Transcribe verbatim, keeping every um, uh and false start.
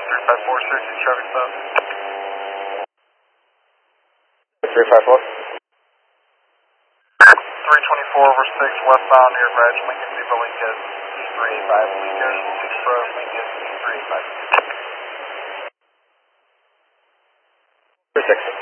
three five four six, traffic stop. three five four. three twenty-four over six, westbound near Bridge, Lincoln, Viva Lincoln, three eight five, Lincoln, six Road, Lincoln, three eight five. three six.